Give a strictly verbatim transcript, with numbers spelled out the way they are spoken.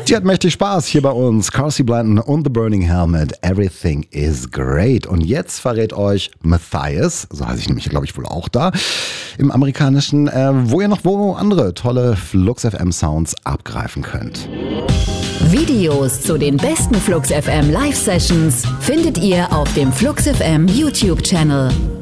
Sie hat mächtig Spaß hier bei uns. Carsey Blanton und The Burning Helmet. Everything is great. Und jetzt verrät euch Matthias, so heiße ich nämlich, glaube ich, wohl auch da, im Amerikanischen, äh, wo ihr noch wo andere tolle Flux F M Sounds abgreifen könnt. Videos zu den besten Flux F M Live Sessions findet ihr auf dem Flux F M YouTube Channel.